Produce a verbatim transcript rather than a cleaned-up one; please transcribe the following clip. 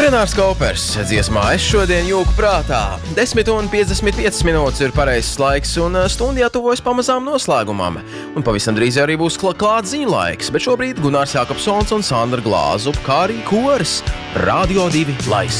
Renārs Kaupers dziesmā Es šodien jūku prātā. desmit un piecdesmit piecas minūtes ir pareizs laiks, un stundijā tuvojas pamazām noslēgumam. Un pavisam drīz arī būs kl klāt ziņu laiks, bet šobrīd Gunārs Jākapsons un Sandra Glāzup, kā arī kors Radio divi laisk.